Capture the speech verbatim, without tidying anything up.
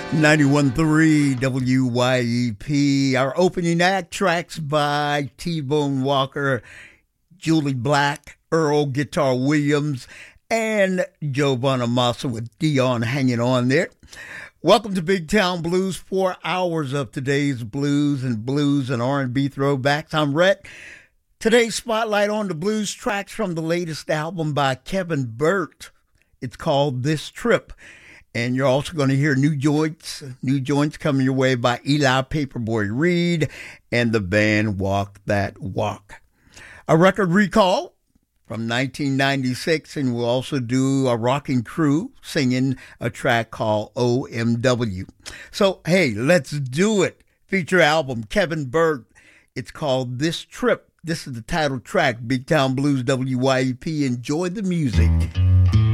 ninety-one point three W Y E P. Our opening act, tracks by T-Bone Walker, Julie Black, Earl Guitar Williams, and Joe Bonamassa with Dion hanging on there. Welcome to Big Town Blues, four hours of today's blues and blues and R and B throwbacks. I'm Rhett. Today's spotlight on the blues tracks from the latest album by Kevin Burt. It's called This Trip. And you're also going to hear new joints, new joints coming your way by Eli Paperboy Reed and the band Walk That Walk. A record recall from nineteen ninety-six, and we'll also do a rocking crew singing a track called O M W. So, hey, let's do it. Feature album, Kevin Burt. It's called This Trip. This is the title track, Big Town Blues, W Y E P. Enjoy the music.